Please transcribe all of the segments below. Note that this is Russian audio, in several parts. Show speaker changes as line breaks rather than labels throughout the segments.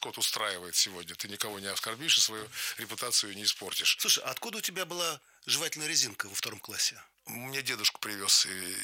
дресс-код устраивает сегодня. Ты никого не оскорбишь и свою репутацию не испортишь.
Слушай, а откуда у тебя была жевательная резинка во 2 классе?
Мне дедушку привез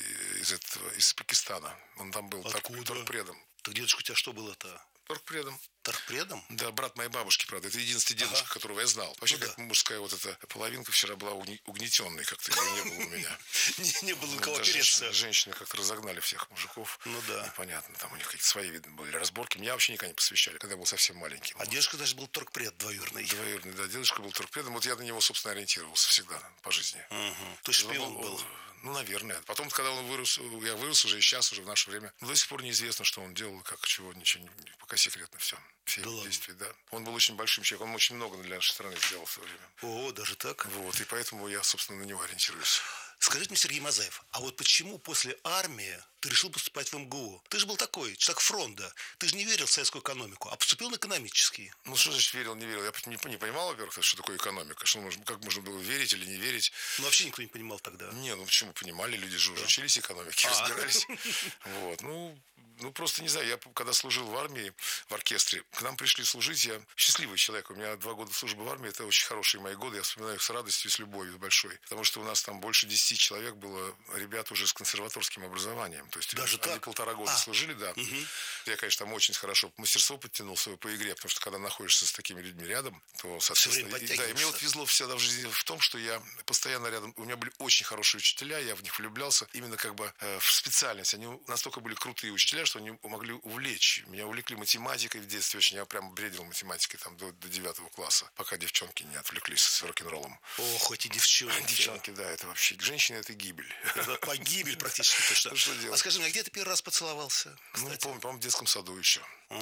из Пакистана. Он там был
Откуда?
торгпредом.
Так дедушка у тебя что было-то?
Торгпредом.
Торгпредом?
Да, брат моей бабушки, правда. Это единственный дедушка, которого я знал. Вообще, как мужская вот эта половинка вчера была угнетенной как-то. Ее не было у меня.
Не было у кого опереться.
Женщины как-то разогнали всех мужиков.
Ну да.
Непонятно. Там у них какие-то свои, видно, были разборки. Меня вообще никогда не посвящали, когда я был совсем маленький.
А дедушка даже был торгпред двоюродный.
Двоюродный, да. Дедушка был торгпредом. Вот я на него, собственно, ориентировался всегда по жизни.
То есть шпион был?
Ну, наверное. Потом, когда он вырос, я вырос уже и сейчас, уже в наше время. Но до сих пор неизвестно, что он делал, как, чего, ничего, пока секретно все. Все его действия, да. Он был очень большим человеком, он очень много для нашей страны сделал в свое время.
О, даже так?
Вот, и поэтому я, собственно, на него ориентируюсь.
Скажите мне, Сергей Мазаев, а вот почему после армии ты решил поступать в МГУ? Ты же был такой, человек фронта. Ты же не верил в советскую экономику, а поступил на экономический.
Ну, что значит верил, не верил? Я не понимал, во-первых, что такое экономика. Как можно было верить или не верить?
Ну, вообще никто не понимал тогда.
Не, ну почему понимали? Люди же уже учились экономике, разбирались. Вот, ну, просто не знаю, я когда служил в армии, в оркестре, к нам пришли служить, я счастливый человек, у меня 2 года службы в армии, это очень хорошие мои годы, я вспоминаю их с радостью, с любовью большой, потому что у нас там больше 10 человек было, ребят уже с консерваторским образованием, то есть
даже
они 1,5 года служили, да. Я, конечно, там очень хорошо мастерство подтянул свое по игре, потому что когда находишься с такими людьми рядом, то, соответственно, да, и мне вот везло всегда в жизни в том, что я постоянно рядом, у меня были очень хорошие учителя, я в них влюблялся, именно как бы в специальность, они настолько были крутые учителя, что они могли увлечь. Меня увлекли математикой в детстве очень. Я прям бредил математикой там до 9 класса, пока девчонки не отвлеклись с рок-н-роллом.
Ох, эти девчонки.
Девчонки, да, это вообще... Женщины — это гибель.
Это погибель практически.
Ну, что делать?
А скажи мне, а где ты первый раз поцеловался?
Ну, не помню, по-моему, в детском саду еще.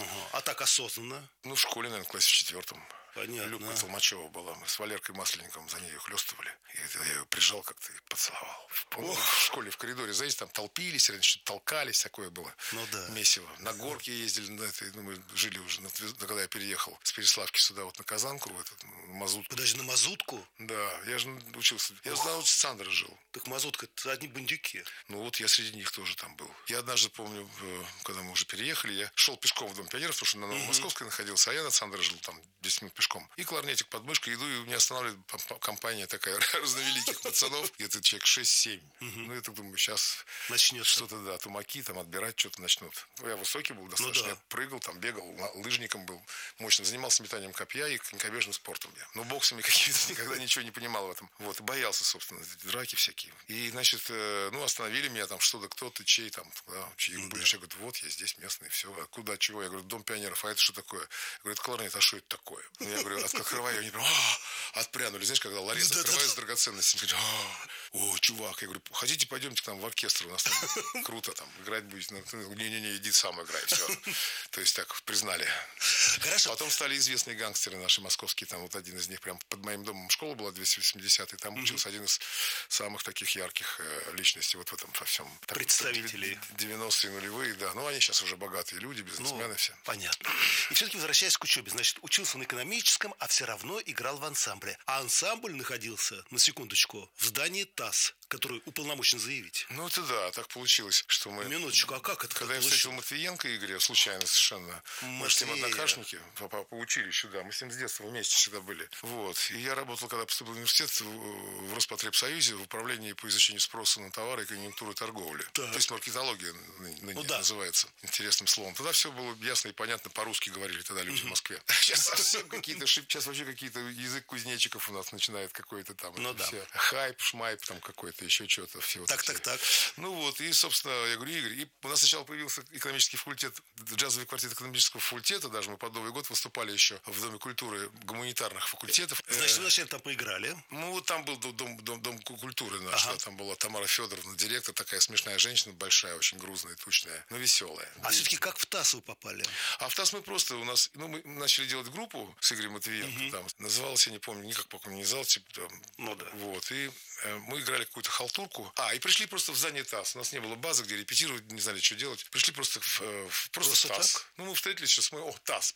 А так осознанно?
Ну, в школе, наверное, в классе в 4.
Понятно.
Люба Толмачева была. Мы с Валеркой Масленниковым за нее хлестывали. Я ее прижал как-то и поцеловал. В школе, в коридоре, знаете, там толпились, что-то толкались, такое было.
Ну да.
Месиво. На горке ездили, мы жили уже, когда я переехал с Переславки сюда, вот на Казанку, в этот Мазутку.
Подожди, на Мазутку?
Да, я же учился. Я знал, что Сандра жил.
Так Мазутка — это одни бандюки.
Ну вот я среди них тоже там был. Я однажды помню, когда мы уже переехали, я шел пешком в Дом пионеров, потому что на Новомосковской находился, а я на Сандра жил там 10 минут пешком. И кларнетик под мышкой, иду, и меня останавливает компания такая разновеликих пацанов, где-то человек 6-7. Ну, я так думаю, сейчас
начнется
что-то, да, тумаки там отбирать что-то начнут. Ну, я высокий был достаточно, я прыгал, там бегал, лыжником был мощно, занимался метанием копья и конькобежным спортом я. Но боксами какими-то никогда ничего не понимал в этом. Вот, и боялся, собственно, драки всякие. И, значит, ну, остановили меня там, что-то, кто-то, чей там, да, чей будешь. Я говорю, вот, я здесь местный, все. А куда, чего? Я говорю, Дом пионеров, а это что такое? Я говорю, это кларнет, а что это такое? Ну, я говорю, открываю, они прям отпрянули. Знаешь, когда Лариса открывает с драгоценностями, говорит, о, чувак. Я говорю, хотите, пойдемте к нам в оркестр, у нас там круто, там, играть будете. Не-не-не, иди сам играй, все. То есть так признали.
Хорошо.
Потом стали известные гангстеры наши московские, там вот один из них прям под моим домом школа была 280, и там учился один из самых таких ярких личностей вот в этом во всем.
Представителей.
90-е, нулевые, да. Ну, они сейчас уже богатые люди, бизнесмены все.
Понятно. И все-таки возвращаясь к учебе, значит, учился на экономическом, а все равно играл в ансамбле. А ансамбль находился, на секундочку, в здании ТАСС, который уполномочен заявить.
Ну, это да, так получилось, что мы...
Минуточку, а как это?
Когда я встретил Матвиенко Игоря, случайно совершенно, мы с ним однокашники по училищу, да, мы с ним с детства вместе всегда были. Вот. И я работал, когда поступил в университет, в Роспотребсоюзе, в управлении по изучению спроса на товары и конъюнктуры торговли. Так. То есть маркетология ныне называется интересным словом. Тогда все было ясно и понятно, по-русски говорили тогда люди в Москве. Сейчас совсем какие-то ошибки, сейчас вообще какие-то язык кузнечиков у нас начинает какой-то там.
Ну да.
Все. Хайп, шмайп, там какой-то, еще что-то. Все
так.
Ну вот, и, собственно, я говорю, Игорь, и у нас сначала появился экономический факультет, джазовый квартет экономического факультета, даже мы под Новый год выступали еще в Доме культуры гуманитарных факультетов.
Значит, вы вначале там поиграли?
Ну, вот там был дом культуры наш, там была Тамара Федоровна, директор, такая смешная женщина, большая, очень грузная, тучная, но веселая.
А все-таки как в ТАСС вы попали?
А в ТАСС мы просто, мы начали делать группу с Игорем Матвиенко, там, называлась, я не помню, никак пока не называл, типа, там,
ну да.
Вот, и мы играли какую-то халтурку. И пришли просто в здание ТАСС. У нас не было базы, где репетировать, не знали, что делать. Пришли просто в ТАСС. Ну, мы встретились сейчас, ТАСС,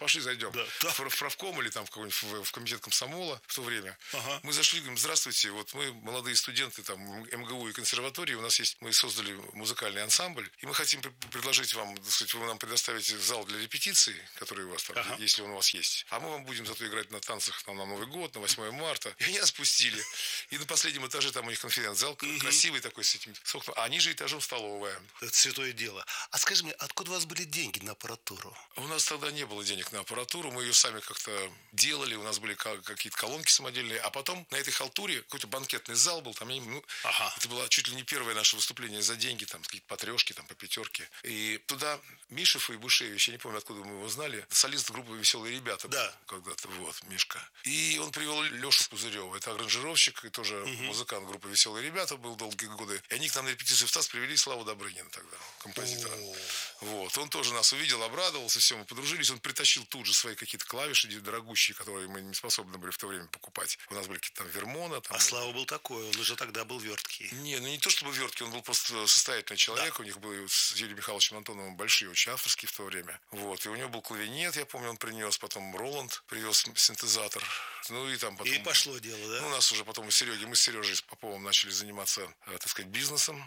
пошли зайдем.
Да.
В правком или там в комитет комсомола в то время.
Ага.
Мы зашли, говорим, здравствуйте, вот мы молодые студенты там МГУ и консерватории, мы создали музыкальный ансамбль, и мы хотим предложить вам, так сказать, вы нам предоставите зал для репетиции, который у вас там, если он у вас есть, а мы вам будем зато играть на танцах там, на Новый год, на 8 марта. И они нас пустили. И на последнем этаже там у них конференц-зал красивый такой с этим окнами, а ниже этажом столовая.
Это святое дело. А скажи мне, откуда у вас были деньги на аппаратуру?
У нас тогда не было денег на аппаратуру, мы ее сами как-то делали, у нас были какие-то колонки самодельные, а потом на этой халтуре какой-то банкетный зал был, там, это было чуть ли не первое наше выступление за деньги, там, какие-то по трешке, там, по пятерке. И туда Мишев и Бушевич, я не помню, откуда мы его знали, солист группы «Веселые ребята» был когда-то, вот, Мишка. И он привел Лешу Пузырева, это аранжировщик и тоже музыкант группы «Веселые ребята» был долгие годы. И они к нам на репетицию в ТАСС привели Славу Добрынина тогда, композитора. Вот, он тоже нас увидел, обрадовался, все, мы подружились, он притащил тут же свои какие-то клавиши дорогущие, которые мы не способны были в то время покупать. У нас были какие-то там Вермона. Там...
А Слава был такой, он уже тогда был верткий.
Не то чтобы верткий, он был просто состоятельный человек, у них были с Юрием Михайловичем Антоновым большие очень авторские в то время. Вот, и у него был клавинет, я помню, он принес, потом Роланд привез синтезатор. Ну и там потом...
И пошло дело, да?
Ну, у нас уже потом мы с Сережей Поповым начали заниматься, так сказать, бизнесом.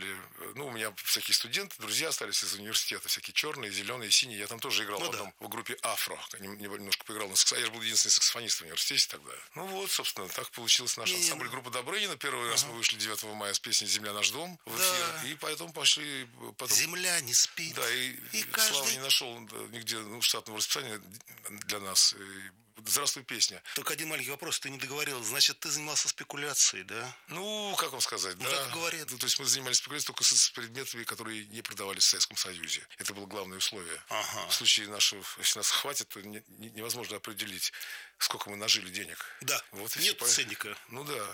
У меня всякие студенты, друзья остались из университета, всякие черные, зеленые, синие. Я там тоже играл в группе «Афро». Немножко поиграл на саксофоне. Я же был единственный саксофонист в университете тогда. Ну вот, собственно, так получилось наш ансамбль группы Добрынина. Первый раз мы вышли 9 мая с песней «Земля наш дом» в эфир. И потом пошли...
Земля не спит.
Да, и Слава не нашел нигде штатного расписания для нас. Здравствуй, песня.
Только один маленький вопрос, ты не договорил. Значит, ты занимался спекуляцией, да?
Ну, как вам сказать, да.
Так говорят.
То есть мы занимались спекуляцией только с предметами, которые не продавались в Советском Союзе. Это было главное условие. В случае если нас хватит, то невозможно определить, сколько мы нажили денег.
Да,
вот,
нет ценника.
Ну да.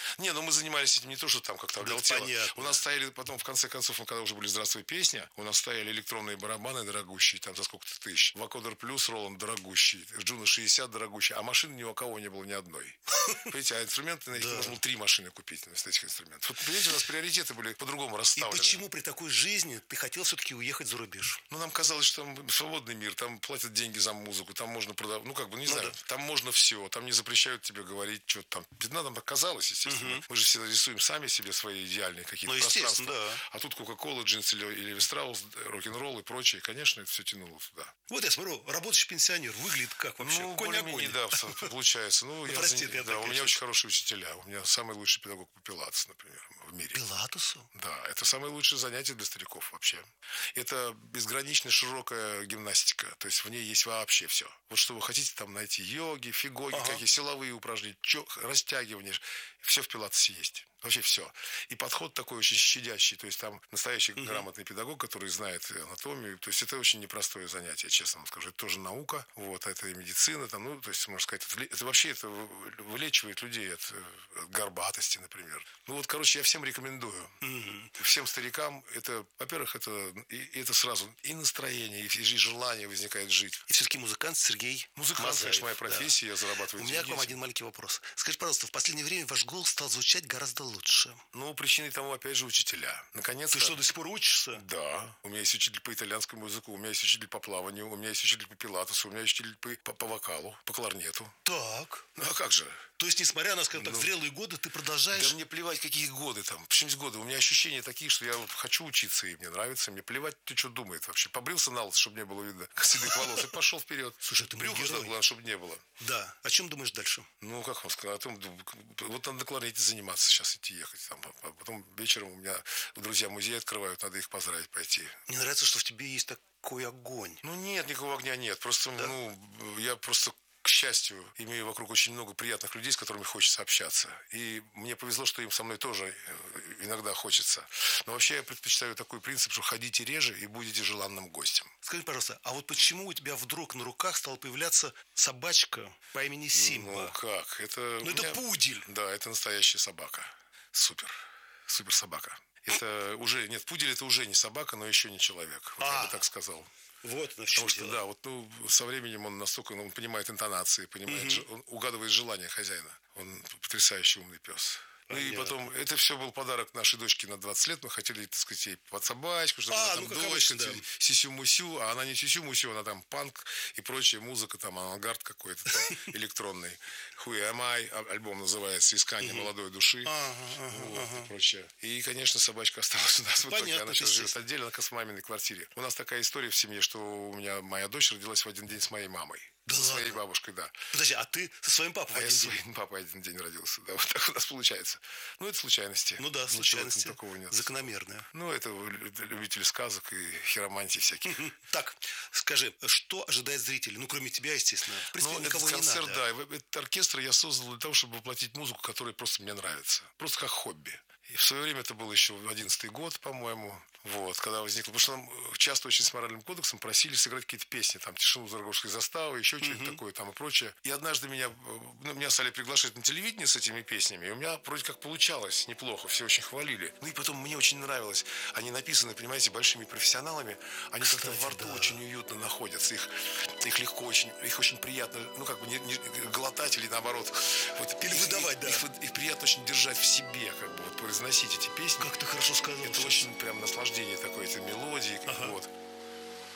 Мы занимались этим не то, что там как-то оголтело. У нас стояли потом, в конце концов, когда уже были «Здравствуй, песня», у нас стояли электронные барабаны дорогущие, там за сколько-то тысяч. Вакодер Плюс, Роланд дорогущий, Джуна 60 дорогущий, а машины ни у кого не было ни одной. Понимаете, а инструменты, на них можно было 3 машины купить вместо этих инструментов. Вот, понимаете, у нас приоритеты были по-другому расставлены.
И почему при такой жизни ты хотел все-таки уехать за рубеж?
Нам казалось, что там свободный мир, там платят деньги за музыку, там можно продавать, знаю, там можно все, там не запрещают тебе говорить, что-то там. Нам казалось, естественно. Мы же все рисуем сами себе свои идеальные какие-то пространства.
Да.
А тут Кока-Кола, джинсы или Страус, рок-н-ролл и прочее, конечно, это все тянуло туда.
Вот я смотрю, работающий пенсионер выглядит как вообще?
Конь-огонь. Да, получается. У меня очень хорошие учителя. У меня самый лучший педагог по пилатесу, например, в мире.
Пилатесу?
Да, это самое лучшее занятие для стариков вообще. Это безгранично широкая гимнастика. То есть в ней есть вообще все. Вот что вы хотите там найти: йоги, фигоги, какие силовые упражнения, растягивания. Все в пилатесе есть. Вообще все. И подход такой очень щадящий. То есть там настоящий грамотный педагог, который знает анатомию. То есть это очень непростое занятие, честно вам скажу. Это тоже наука. Вот, это и медицина. Там, то есть, можно сказать, это вообще вылечивает людей от горбатости, например. Я всем рекомендую. Всем старикам это, во-первых, это сразу и настроение, и желание возникает жить.
И все-таки музыкант Сергей Мазаев.
Конечно, моя профессия, я зарабатываю
деньги. У меня к вам один маленький вопрос. Скажи, пожалуйста, в последнее время ваш голос стал звучать гораздо лучше.
Причиной тому, опять же, учителя. Наконец-то...
Ты что, до сих пор учишься?
Да. У меня есть учитель по итальянскому языку, у меня есть учитель по плаванию, у меня есть учитель по пилатесу, у меня есть учитель по вокалу, по кларнету.
Так.
Ну, а как же?
То есть, несмотря на, скажем так, зрелые годы, ты продолжаешь...
Да мне плевать, какие годы там. Почему годы? У меня ощущения такие, что я хочу учиться, и мне нравится. Мне плевать, ты что думает вообще. Побрился на лысо, чтобы не было видно седых волос, и пошел вперед.
Слушай, ты
брюхо, главное, чтобы не было.
Да. О чем думаешь дальше?
Как вам сказать? Вот надо на кларнете заниматься сейчас, идти ехать. Там. А потом вечером у меня друзья музей открывают, надо их поздравить пойти.
Мне нравится, что в тебе есть такой огонь.
Нет, никакого огня нет. Просто, я просто... К счастью, имею вокруг очень много приятных людей, с которыми хочется общаться. И мне повезло, что им со мной тоже иногда хочется. Но вообще я предпочитаю такой принцип, что ходите реже и будете желанным гостем.
Скажи, пожалуйста, а вот почему у тебя вдруг на руках стала появляться собачка по имени Симба?
Как? Это
пудель.
Да, это настоящая собака. Супер. Супер собака. Это уже... Нет, пудель это уже не собака, но еще не человек. Я бы так сказал.
Вот,
потому что, со временем он настолько, он понимает интонации, он угадывает желания хозяина. Он потрясающий умный пес. Ну и потом, это все был подарок нашей дочке на 20 лет. Мы хотели, так сказать, ей под собачку, чтобы она там дочка, сисю-мусю, а она не сисю-мусю, она там панк и прочая музыка, там авангард какой-то там электронный. Who am I, альбом называется, «Искание молодой души». И прочее. И, конечно, собачка осталась у нас в итоге. Она сейчас живет отдельно в маминой квартире. У нас такая история в семье, что у меня моя дочь родилась в один день с моей мамой.
Да
со своей бабушкой, да.
Подожди, а ты со своим папой в один день?
Я с своим папой один день родился, да. Вот так у нас получается. Ну, это случайности.
Ну да, случайности.
Ничего такого нет.
Закономерные.
Ну, это любители сказок и хиромантии всяких.
Так, скажи, что ожидает зрителей? Ну, кроме тебя, естественно. В принципе, никого
этот концерт,
не надо.
да. Этот оркестр я создал для того, чтобы воплотить музыку, которая просто мне нравится. Просто как хобби. И в свое время это был еще 11-й год, по-моему, вот, когда возникло. Потому что нам часто очень с моральным кодексом просили сыграть какие-то песни, там, «Тишину Заргошской заставы», еще что-нибудь такое там и прочее. И однажды меня стали приглашать на телевидение с этими песнями, и у меня вроде как получалось неплохо, все очень хвалили. Ну и потом мне очень нравилось. Они написаны, понимаете, большими профессионалами, они как-то во рту очень уютно находятся, их легко очень, их очень приятно, ну как бы не глотать или наоборот. Вот,
или выдавать, да.
Их приятно очень держать в себе, как бы, вот, произносить эти песни.
Как ты хорошо сказал.
Это очень прям наслаждение такое, этой мелодии. Вот.